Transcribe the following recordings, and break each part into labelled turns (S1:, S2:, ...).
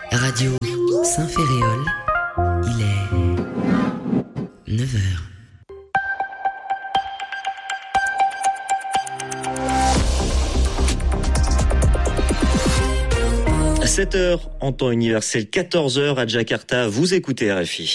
S1: Radio Saint-Féréol, il est 9h.
S2: À 7h en temps universel, 14h à Jakarta, vous écoutez RFI.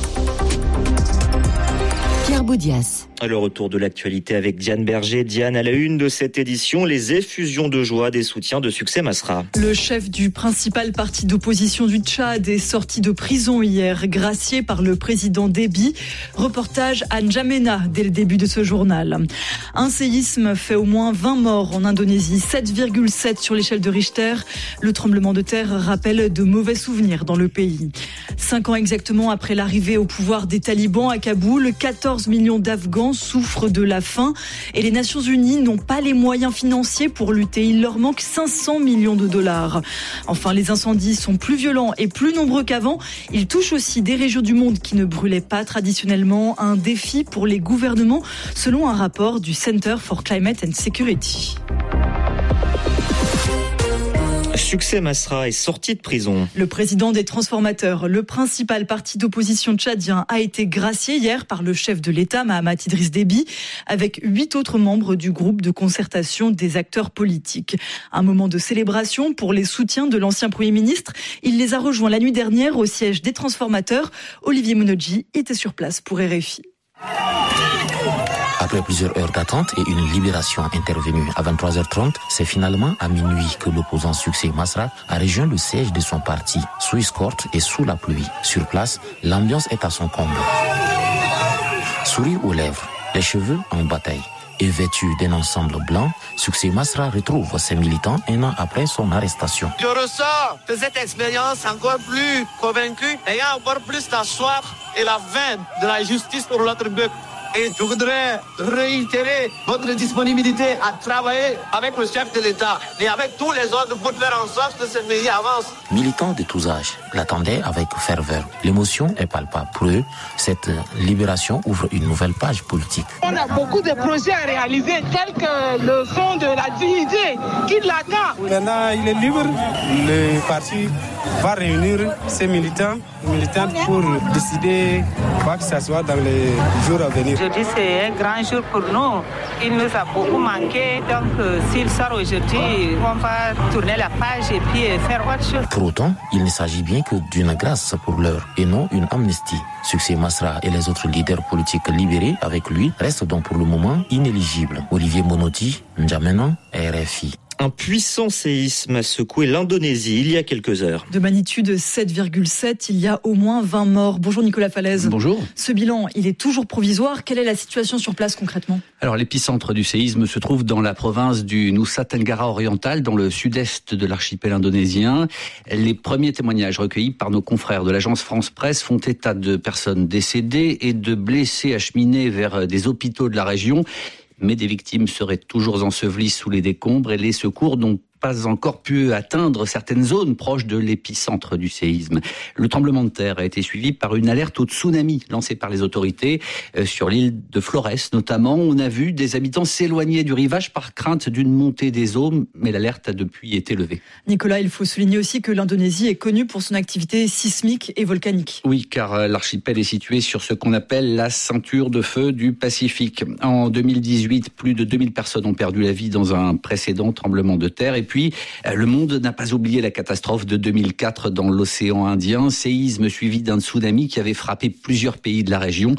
S1: Pierre Boudias.
S2: Le retour de l'actualité avec Diane Berger. Diane, à la une de cette édition, les effusions de joie des soutiens de Succès Masra.
S3: Le chef du principal parti d'opposition du Tchad est sorti de prison hier, gracié par le président Déby. Reportage à N'Djamena dès le début de ce journal. Un séisme fait au moins 20 morts en Indonésie, 7,7 sur l'échelle de Richter. Le tremblement de terre rappelle de mauvais souvenirs dans le pays. 5 ans exactement après l'arrivée au pouvoir des talibans à Kaboul, 14 millions d'Afghans souffrent de la faim et les Nations Unies n'ont pas les moyens financiers pour lutter. Il leur manque 500 millions de dollars. Enfin, les incendies sont plus violents et plus nombreux qu'avant. Ils touchent aussi des régions du monde qui ne brûlaient pas traditionnellement. Un défi pour les gouvernements, selon un rapport du Center for Climate and Security.
S2: Succès Masra est sorti de prison.
S3: Le président des transformateurs, le principal parti d'opposition tchadien, a été gracié hier par le chef de l'État, Mahamat Idriss Déby, avec 8 autres membres du groupe de concertation des acteurs politiques. Un moment de célébration pour les soutiens de l'ancien Premier ministre. Il les a rejoints la nuit dernière au siège des transformateurs. Olivier Monodji était sur place pour RFI.
S4: Après plusieurs heures d'attente et une libération intervenue à 23h30, c'est finalement à minuit que l'opposant Succès Masra a rejoint le siège de son parti, sous escorte et sous la pluie. Sur place, l'ambiance est à son comble. Sourire aux lèvres, les cheveux en bataille. Et vêtu d'un ensemble blanc, Succès Masra retrouve ses militants un an après son arrestation.
S5: Je ressors de cette expérience encore plus convaincu, ayant encore plus la soif et la veine de la justice pour notre peuple. Et je voudrais réitérer votre disponibilité à travailler avec le chef de l'État et avec tous les autres pour faire en sorte que ce pays avance.
S4: Militants de tous âges l'attendaient avec ferveur. L'émotion est palpable. Pour eux, cette libération ouvre une nouvelle page politique.
S6: On a beaucoup de projets à réaliser, tels que le fonds de la dignité qui l'attend.
S7: Maintenant, il est libre. Le parti va réunir ses militantes pour décider quoi que ce soit dans les jours à venir.
S8: Aujourd'hui, c'est un grand jour pour nous. Il nous a beaucoup manqué. Donc, s'il sort aujourd'hui, on va tourner la page et puis faire autre chose.
S4: Pour autant, il ne s'agit bien que d'une grâce pour l'heure et non une amnistie. Succès Masra et les autres leaders politiques libérés avec lui restent donc pour le moment inéligibles. Olivier Monodji, N'Djamena, RFI.
S2: Un puissant séisme a secoué l'Indonésie il y a quelques heures.
S3: De magnitude 7,7, il y a au moins 20 morts. Bonjour Nicolas Falaise.
S9: Bonjour.
S3: Ce bilan, il est toujours provisoire. Quelle est la situation sur place concrètement ?
S9: Alors l'épicentre du séisme se trouve dans la province du Nusa Tenggara oriental, dans le sud-est de l'archipel indonésien. Les premiers témoignages recueillis par nos confrères de l'agence France Presse font état de personnes décédées et de blessés acheminés vers des hôpitaux de la région. Mais des victimes seraient toujours ensevelies sous les décombres et les secours n'ont pas encore pu atteindre certaines zones proches de l'épicentre du séisme. Le tremblement de terre a été suivi par une alerte au tsunami lancée par les autorités sur l'île de Flores notamment. On a vu des habitants s'éloigner du rivage par crainte d'une montée des eaux, mais l'alerte a depuis été levée.
S3: Nicolas, il faut souligner aussi que l'Indonésie est connue pour son activité sismique et volcanique.
S9: Oui, car l'archipel est situé sur ce qu'on appelle la ceinture de feu du Pacifique. En 2018, plus de 2000 personnes ont perdu la vie dans un précédent tremblement de terre. Et puis, le monde n'a pas oublié la catastrophe de 2004 dans l'océan Indien, séisme suivi d'un tsunami qui avait frappé plusieurs pays de la région,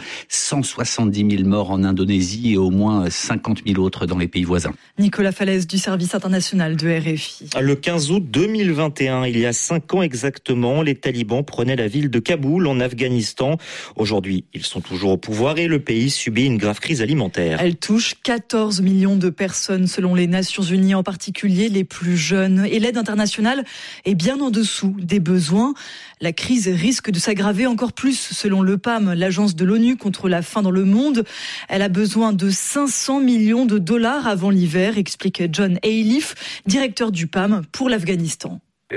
S9: 170 000 morts en Indonésie et au moins 50 000 autres dans les pays voisins.
S3: Nicolas Falaise du service international de RFI.
S2: Le 15 août 2021, il y a 5 ans exactement, les talibans prenaient la ville de Kaboul en Afghanistan. Aujourd'hui, ils sont toujours au pouvoir et le pays subit une grave crise alimentaire.
S3: Elle touche 14 millions de personnes selon les Nations Unies, en particulier les plus jeunes. Et l'aide internationale est bien en dessous des besoins. La crise risque de s'aggraver encore plus selon le PAM, l'agence de l'ONU contre la faim dans le monde. Elle a besoin de 500 millions de dollars avant l'hiver, explique John Ayliffe, directeur du PAM pour l'Afghanistan.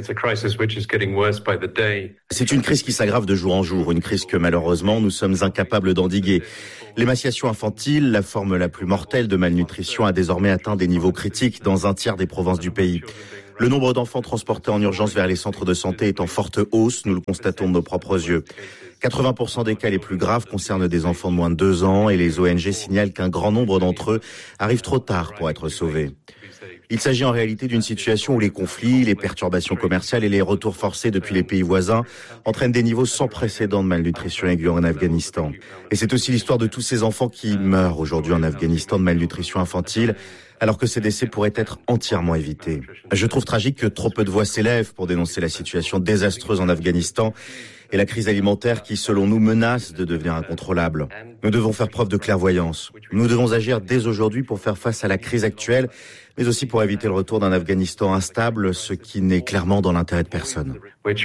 S10: C'est une crise qui s'aggrave de jour en jour, une crise que malheureusement nous sommes incapables d'endiguer. L'émaciation infantile, la forme la plus mortelle de malnutrition, a désormais atteint des niveaux critiques dans un tiers des provinces du pays. Le nombre d'enfants transportés en urgence vers les centres de santé est en forte hausse, nous le constatons de nos propres yeux. 80% des cas les plus graves concernent des enfants de moins de 2 ans et les ONG signalent qu'un grand nombre d'entre eux arrivent trop tard pour être sauvés. Il s'agit en réalité d'une situation où les conflits, les perturbations commerciales et les retours forcés depuis les pays voisins entraînent des niveaux sans précédent de malnutrition aiguë en Afghanistan. Et c'est aussi l'histoire de tous ces enfants qui meurent aujourd'hui en Afghanistan de malnutrition infantile, alors que ces décès pourraient être entièrement évités. Je trouve tragique que trop peu de voix s'élèvent pour dénoncer la situation désastreuse en Afghanistan et la crise alimentaire qui, selon nous, menace de devenir incontrôlable. Nous devons faire preuve de clairvoyance. Nous devons agir dès aujourd'hui pour faire face à la crise actuelle, mais aussi pour éviter le retour d'un Afghanistan instable, ce qui n'est clairement dans l'intérêt de personne.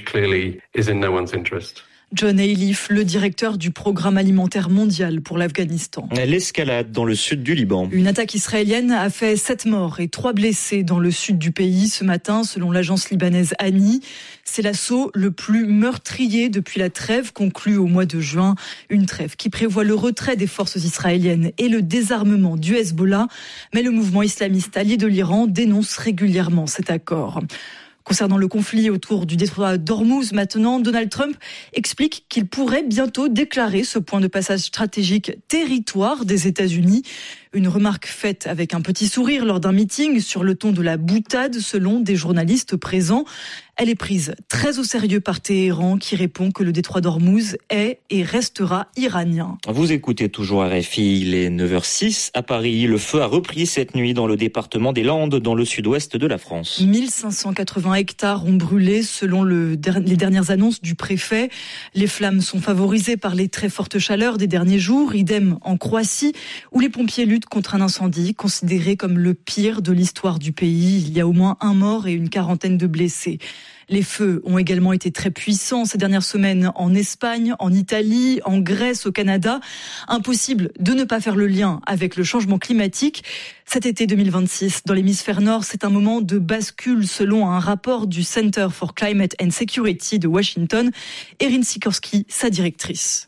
S3: John Ailif, le directeur du programme alimentaire mondial pour l'Afghanistan.
S2: L'escalade dans le sud du Liban.
S3: Une attaque israélienne a fait 7 morts et 3 blessés dans le sud du pays ce matin, selon l'agence libanaise ANI. C'est l'assaut le plus meurtrier depuis la trêve conclue au mois de juin. Une trêve qui prévoit le retrait des forces israéliennes et le désarmement du Hezbollah. Mais le mouvement islamiste allié de l'Iran dénonce régulièrement cet accord. Concernant le conflit autour du détroit d'Ormuz, maintenant, Donald Trump explique qu'il pourrait bientôt déclarer ce point de passage stratégique territoire des États-Unis. Une remarque faite avec un petit sourire lors d'un meeting sur le ton de la boutade, selon des journalistes présents. Elle est prise très au sérieux par Téhéran, qui répond que le détroit d'Ormuz est et restera iranien.
S2: Vous écoutez toujours RFI, il est 9h06 à Paris. Le feu a repris cette nuit dans le département des Landes, dans le sud-ouest de la France.
S3: 1580 hectares ont brûlé, selon les dernières annonces du préfet. Les flammes sont favorisées par les très fortes chaleurs des derniers jours. Idem en Croatie, où les pompiers luttent contre un incendie considéré comme le pire de l'histoire du pays. Il y a au moins 1 mort et une quarantaine de blessés. Les feux ont également été très puissants ces dernières semaines en Espagne, en Italie, en Grèce, au Canada. Impossible de ne pas faire le lien avec le changement climatique. Cet été 2026, dans l'hémisphère nord, c'est un moment de bascule selon un rapport du Center for Climate and Security de Washington. Erin Sikorsky, sa directrice.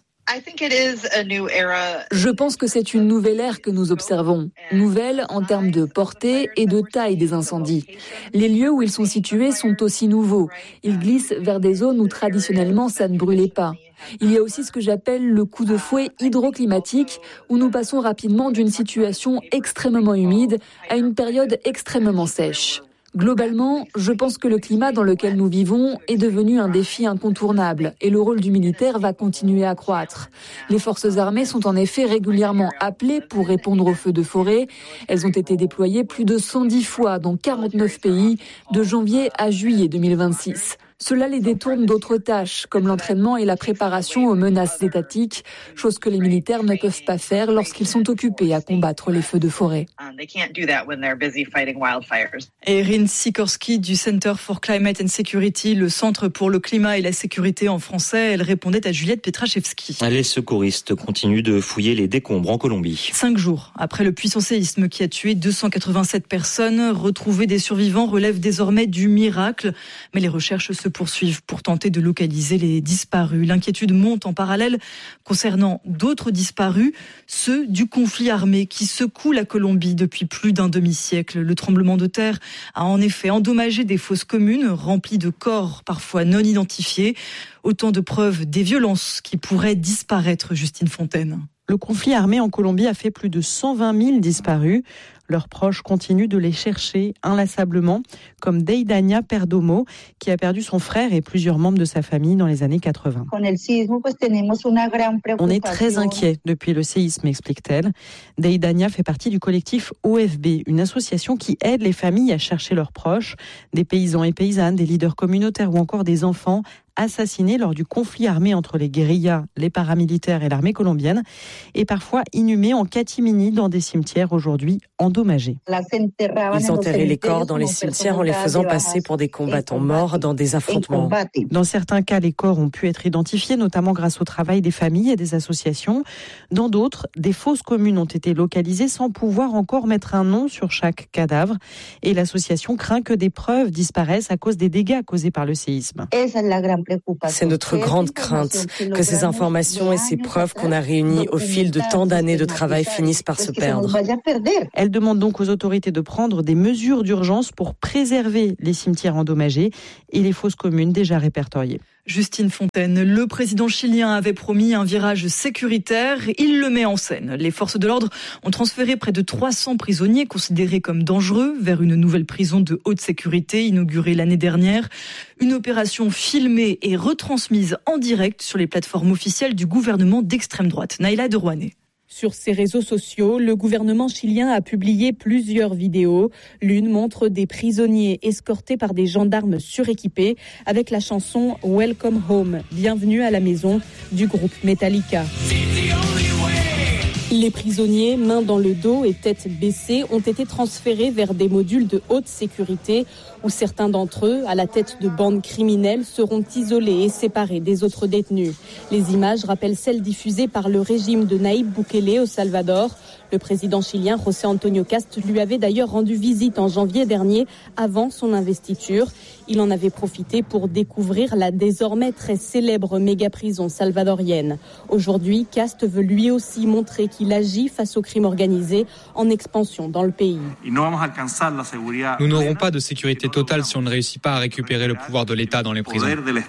S11: Je pense que c'est une nouvelle ère que nous observons. Nouvelle en termes de portée et de taille des incendies. Les lieux où ils sont situés sont aussi nouveaux. Ils glissent vers des zones où traditionnellement ça ne brûlait pas. Il y a aussi ce que j'appelle le coup de fouet hydroclimatique, où nous passons rapidement d'une situation extrêmement humide à une période extrêmement sèche. Globalement, je pense que le climat dans lequel nous vivons est devenu un défi incontournable et le rôle du militaire va continuer à croître. Les forces armées sont en effet régulièrement appelées pour répondre aux feux de forêt. Elles ont été déployées plus de 110 fois dans 49 pays de janvier à juillet 2026. Cela les détourne d'autres tâches, comme l'entraînement et la préparation aux menaces étatiques, chose que les militaires ne peuvent pas faire lorsqu'ils sont occupés à combattre les feux de forêt.
S3: Erin Sikorsky du Center for Climate and Security, le Centre pour le climat et la sécurité en français, elle répondait à Juliette Petraszewski.
S2: Les secouristes continuent de fouiller les décombres en Colombie.
S3: 5 jours après le puissant séisme qui a tué 287 personnes, retrouver des survivants relève désormais du miracle, mais les recherches se poursuivent pour tenter de localiser les disparus. L'inquiétude monte en parallèle concernant d'autres disparus, ceux du conflit armé qui secoue la Colombie depuis plus d'un demi-siècle. Le tremblement de terre a en effet endommagé des fosses communes remplies de corps parfois non identifiés. Autant de preuves des violences qui pourraient disparaître, Justine Fontaine.
S12: Le conflit armé en Colombie a fait plus de 120 000 disparus. Leurs proches continuent de les chercher inlassablement, comme Deidania Perdomo, qui a perdu son frère et plusieurs membres de sa famille dans les années 80. On est très inquiets depuis le séisme, explique-t-elle. Deidania fait partie du collectif OFB, une association qui aide les familles à chercher leurs proches, des paysans et paysannes, des leaders communautaires ou encore des enfants assassinés lors du conflit armé entre les guérillas, les paramilitaires et l'armée colombienne, et parfois inhumés en catimini dans des cimetières aujourd'hui endommagés.
S13: Ils enterraient les corps dans les cimetières en les faisant passer pour des combattants morts dans des affrontements.
S12: Dans certains cas, les corps ont pu être identifiés, notamment grâce au travail des familles et des associations. Dans d'autres, des fosses communes ont été localisées sans pouvoir encore mettre un nom sur chaque cadavre. Et l'association craint que des preuves disparaissent à cause des dégâts causés par le séisme.
S13: C'est notre grande crainte que ces informations et ces preuves qu'on a réunies au fil de tant d'années de travail finissent par se perdre.
S12: Elle demande demande donc aux autorités de prendre des mesures d'urgence pour préserver les cimetières endommagés et les fosses communes déjà répertoriées.
S3: Justine Fontaine, le président chilien avait promis un virage sécuritaire. Il le met en scène. Les forces de l'ordre ont transféré près de 300 prisonniers considérés comme dangereux vers une nouvelle prison de haute sécurité inaugurée l'année dernière. Une opération filmée et retransmise en direct sur les plateformes officielles du gouvernement d'extrême droite. Naïla de Rouanet.
S14: Sur ses réseaux sociaux, le gouvernement chilien a publié plusieurs vidéos. L'une montre des prisonniers escortés par des gendarmes suréquipés avec la chanson Welcome Home, bienvenue à la maison du groupe Metallica. Les prisonniers, mains dans le dos et tête baissée, ont été transférés vers des modules de haute sécurité où certains d'entre eux, à la tête de bandes criminelles, seront isolés et séparés des autres détenus. Les images rappellent celles diffusées par le régime de Nayib Bukele au Salvador. Le président chilien José Antonio Cast lui avait d'ailleurs rendu visite en janvier dernier, avant son investiture. Il en avait profité pour découvrir la désormais très célèbre méga-prison salvadorienne. Aujourd'hui, Cast veut lui aussi montrer qu'il agit face au crime organisé en expansion dans le pays.
S15: Nous n'aurons pas de sécurité totale si on ne réussit pas à récupérer le pouvoir de l'État dans les prisons.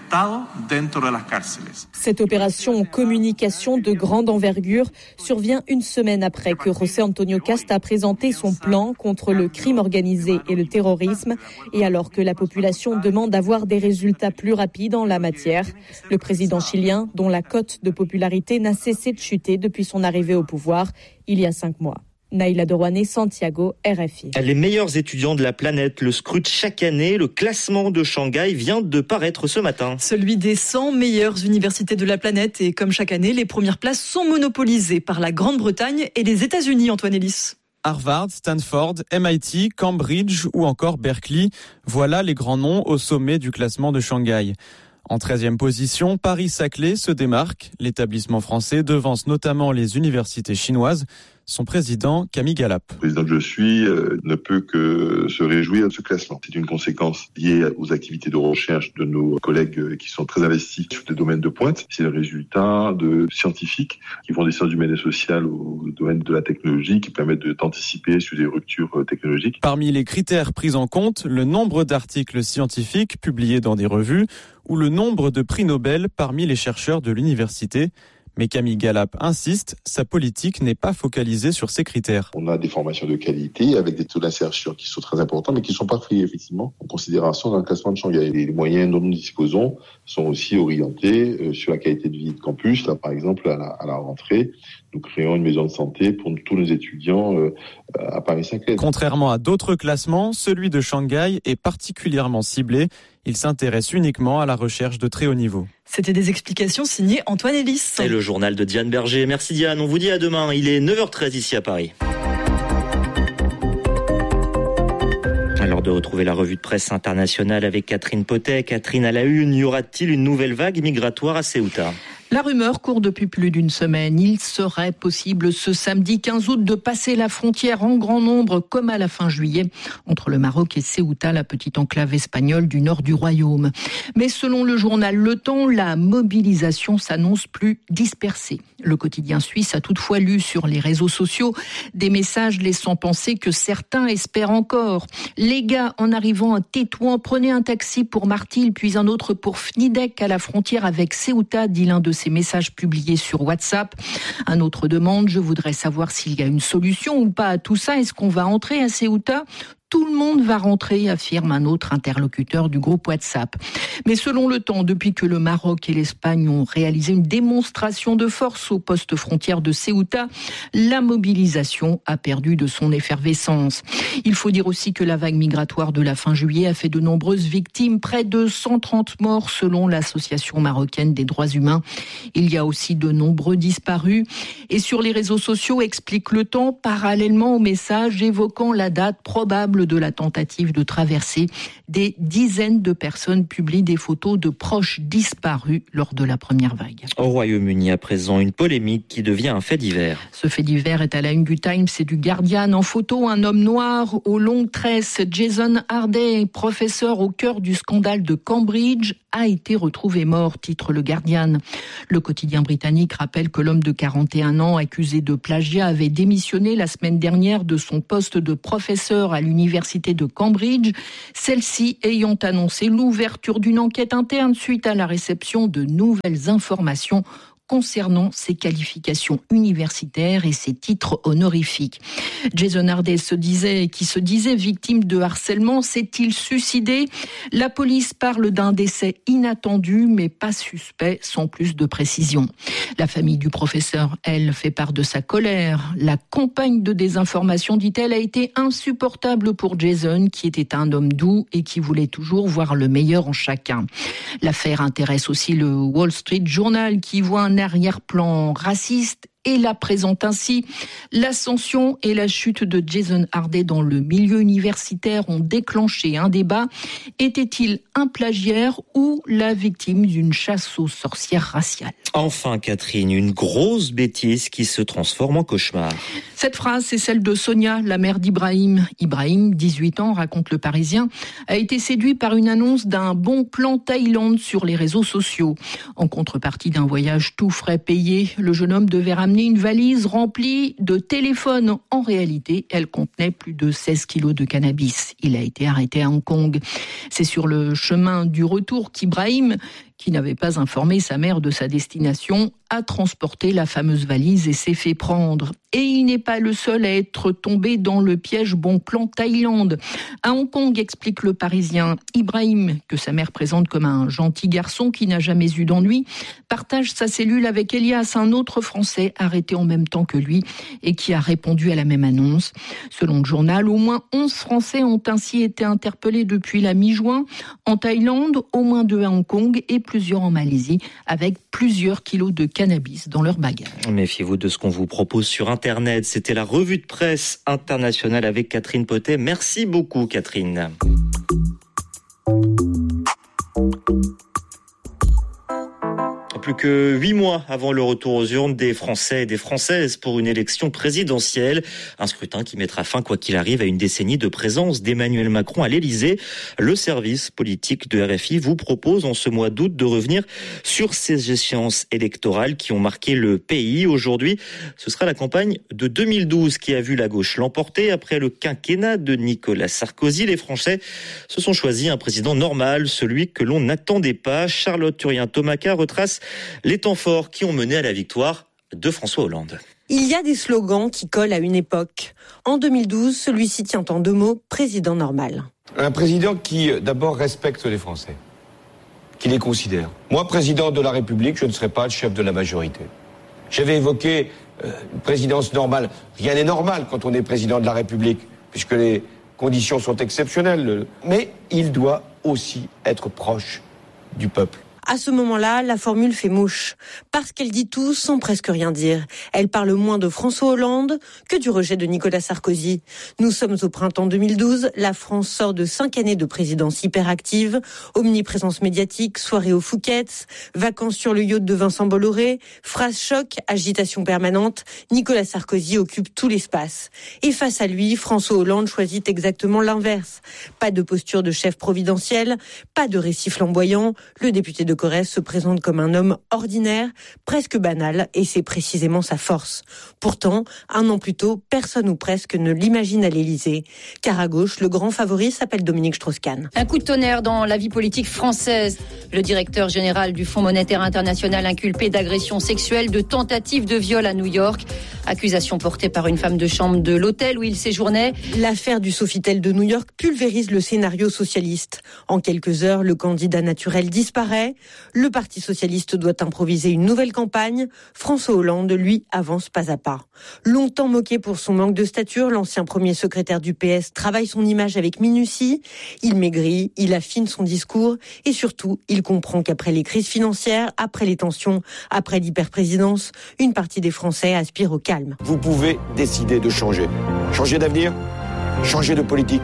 S14: Cette opération en communication de grande envergure survient une semaine après que José Antonio Cast a présenté son plan contre le crime organisé et le terrorisme, et alors que la population demande d'avoir des résultats plus rapides en la matière. Le président chilien, dont la cote de popularité n'a cessé de chuter depuis son arrivée au pouvoir il y a 5 mois. Naïla de Rouanet, Santiago, RFI.
S2: Les meilleurs étudiants de la planète le scrutent chaque année. Le classement de Shanghai vient de paraître ce matin.
S3: Celui des 100 meilleures universités de la planète. Et comme chaque année, les premières places sont monopolisées par la Grande-Bretagne et les États-Unis, Antoine Ellis.
S16: Harvard, Stanford, MIT, Cambridge ou encore Berkeley. Voilà les grands noms au sommet du classement de Shanghai. En 13e position, Paris-Saclay se démarque. L'établissement français devance notamment les universités chinoises. Son président, Camille Galap.
S17: Le président que je suis ne peut que se réjouir de ce classement. C'est une conséquence liée aux activités de recherche de nos collègues qui sont très investis sur des domaines de pointe. C'est le résultat de scientifiques qui vont des sciences humaines et sociales au domaine de la technologie, qui permettent d'anticiper sur des ruptures technologiques.
S16: Parmi les critères pris en compte, le nombre d'articles scientifiques publiés dans des revues ou le nombre de prix Nobel parmi les chercheurs de l'université. Mais Camille Galap insiste, sa politique n'est pas focalisée sur ces critères.
S17: On a des formations de qualité avec des taux d'insertion qui sont très importants, mais qui ne sont pas pris effectivement en considération dans le classement de Shanghai. Les moyens dont nous disposons sont aussi orientés sur la qualité de vie de campus. Là, par exemple, à la rentrée, nous créons une maison de santé pour tous nos étudiants à Paris-Saclay.
S16: Contrairement à d'autres classements, celui de Shanghai est particulièrement ciblé. Il s'intéresse uniquement à la recherche de très haut niveau.
S3: C'était des explications signées Antoine Ellis.
S2: Et le journal de Diane Berger. Merci Diane, on vous dit à demain. Il est 9h13 ici à Paris. Alors de retrouver la revue de presse internationale avec Catherine Potet. Catherine, à la une, y aura-t-il une nouvelle vague migratoire à Ceuta ?
S18: La rumeur court depuis plus d'une semaine. Il serait possible ce samedi 15 août de passer la frontière en grand nombre, comme à la fin juillet, entre le Maroc et Ceuta, la petite enclave espagnole du nord du royaume. Mais selon le journal Le Temps, la mobilisation s'annonce plus dispersée. Le quotidien suisse a toutefois lu sur les réseaux sociaux des messages laissant penser que certains espèrent encore. Les gars, en arrivant à Tétouan, prenaient un taxi pour Martil, puis un autre pour Fnidek à la frontière avec Ceuta, dit l'un de ces messages publiés sur WhatsApp. Un autre demande, je voudrais savoir s'il y a une solution ou pas à tout ça. Est-ce qu'on va entrer à Ceuta ? Tout le monde va rentrer, affirme un autre interlocuteur du groupe WhatsApp. Mais selon Le Temps, depuis que le Maroc et l'Espagne ont réalisé une démonstration de force au poste frontière de Ceuta, la mobilisation a perdu de son effervescence. Il faut dire aussi que la vague migratoire de la fin juillet a fait de nombreuses victimes, près de 130 morts selon l'Association marocaine des droits humains. Il y a aussi de nombreux disparus. Et sur les réseaux sociaux, explique Le Temps, parallèlement au message évoquant la date probable responsables de la tentative de traversée. Des dizaines de personnes publient des photos de proches disparus lors de la première vague.
S2: Au Royaume-Uni, à présent, une polémique qui devient un fait divers.
S18: Ce fait divers est à la une du Times et du Guardian. En photo, un homme noir aux longues tresses, Jason Harday, professeur au cœur du scandale de Cambridge, a été retrouvé mort, titre le Guardian. Le quotidien britannique rappelle que l'homme de 41 ans, accusé de plagiat, avait démissionné la semaine dernière de son poste de professeur à l'université de Cambridge, celle-ci ayant annoncé l'ouverture d'une enquête interne suite à la réception de nouvelles informations concernant ses qualifications universitaires et ses titres honorifiques. Jason Harday qui se disait victime de harcèlement, s'est-il suicidé ? La police parle d'un décès inattendu, mais pas suspect, sans plus de précision. La famille du professeur, elle, fait part de sa colère. La campagne de désinformation, dit-elle, a été insupportable pour Jason, qui était un homme doux et qui voulait toujours voir le meilleur en chacun. L'affaire intéresse aussi le Wall Street Journal, qui voit un arrière-plan raciste et la présente ainsi. L'ascension et la chute de Jason Harday dans le milieu universitaire ont déclenché un débat. Était-il un plagiaire ou la victime d'une chasse aux sorcières raciale ?
S2: Enfin, Catherine, une grosse bêtise qui se transforme en cauchemar.
S18: Cette phrase, c'est celle de Sonia, la mère d'Ibrahim. Ibrahim, 18 ans, raconte Le Parisien, a été séduit par une annonce d'un bon plan Thaïlande sur les réseaux sociaux. En contrepartie d'un voyage tout frais payé, le jeune homme devait ramener une valise remplie de téléphones. En réalité, elle contenait plus de 16 kilos de cannabis. Il a été arrêté à Hong Kong. C'est sur le chemin du retour qu'Ibrahim, qui n'avait pas informé sa mère de sa destination, a transporté la fameuse valise et s'est fait prendre. Et il n'est pas le seul à être tombé dans le piège bon plan Thaïlande. À Hong Kong, explique Le Parisien, Ibrahim, que sa mère présente comme un gentil garçon qui n'a jamais eu d'ennui, partage sa cellule avec Elias, un autre Français arrêté en même temps que lui et qui a répondu à la même annonce. Selon le journal, au moins 11 Français ont ainsi été interpellés depuis la mi-juin. En Thaïlande, au moins 2 à Hong Kong et plusieurs en Malaisie, avec plusieurs kilos de cannabis dans leur bagage.
S2: Méfiez-vous de ce qu'on vous propose sur Internet. C'était la revue de presse internationale avec Catherine Potet. Merci beaucoup, Catherine. Plus que 8 mois avant le retour aux urnes des Français et des Françaises pour une élection présidentielle. Un scrutin qui mettra fin, quoi qu'il arrive, à une décennie de présence d'Emmanuel Macron à l'Élysée. Le service politique de RFI vous propose en ce mois d'août de revenir sur ces échéances électorales qui ont marqué le pays. Aujourd'hui, ce sera la campagne de 2012 qui a vu la gauche l'emporter. Après le quinquennat de Nicolas Sarkozy, les Français se sont choisis un président normal, celui que l'on n'attendait pas. Charlotte Turien-Tomaca retrace les temps forts qui ont mené à la victoire de François Hollande.
S19: Il y a des slogans qui collent à une époque. En 2012, celui-ci tient en 2 mots, président normal.
S20: Un président qui, d'abord, respecte les Français, qui les considère. Moi, président de la République, je ne serai pas le chef de la majorité. J'avais évoqué une présidence normale. Rien n'est normal quand on est président de la République, puisque les conditions sont exceptionnelles. Mais il doit aussi être proche du peuple.
S19: À ce moment-là, la formule fait mouche, parce qu'elle dit tout sans presque rien dire. Elle parle moins de François Hollande que du rejet de Nicolas Sarkozy. Nous sommes au printemps 2012, la France sort de 5 années de présidence hyperactive, omniprésence médiatique, soirée aux Fouquet's, vacances sur le yacht de Vincent Bolloré, phrases choc, agitation permanente, Nicolas Sarkozy occupe tout l'espace. Et face à lui, François Hollande choisit exactement l'inverse. Pas de posture de chef providentiel, pas de récit flamboyant, le député de Corrèze se présente comme un homme ordinaire, presque banal, et c'est précisément sa force. Pourtant, 1 an plus tôt, personne ou presque ne l'imagine à l'Élysée. Car à gauche, le grand favori s'appelle Dominique Strauss-Kahn.
S21: Un coup de tonnerre dans la vie politique française. Le directeur général du Fonds monétaire international inculpé d'agression sexuelle, de tentative de viol à New York. Accusation portée par une femme de chambre de l'hôtel où il séjournait.
S19: L'affaire du Sofitel de New York pulvérise le scénario socialiste. En quelques heures, le candidat naturel disparaît. Le Parti socialiste doit improviser une nouvelle campagne. François Hollande, lui, avance pas à pas. Longtemps moqué pour son manque de stature, l'ancien premier secrétaire du PS travaille son image avec minutie. Il maigrit, il affine son discours et surtout, il comprend qu'après les crises financières, après les tensions, après l'hyperprésidence, une partie des Français aspire au calme.
S20: Vous pouvez décider de changer. Changer d'avenir, changer de politique,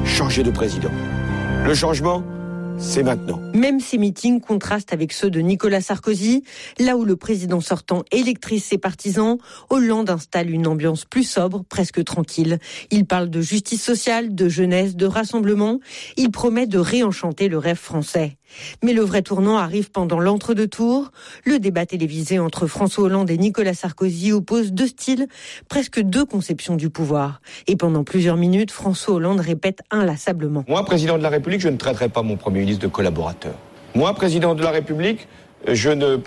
S20: changer de président. Le changement, c'est maintenant.
S19: Même ces meetings contrastent avec ceux de Nicolas Sarkozy. Là où le président sortant électrise ses partisans, Hollande installe une ambiance plus sobre, presque tranquille. Il parle de justice sociale, de jeunesse, de rassemblement. Il promet de réenchanter le rêve français. Mais le vrai tournant arrive pendant l'entre-deux-tours. Le débat télévisé entre François Hollande et Nicolas Sarkozy oppose deux styles, presque deux conceptions du pouvoir. Et pendant plusieurs minutes, François Hollande répète inlassablement.
S20: Moi, président de la République, je ne traiterai pas mon Premier ministre de collaborateur. Moi, président de la République, je ne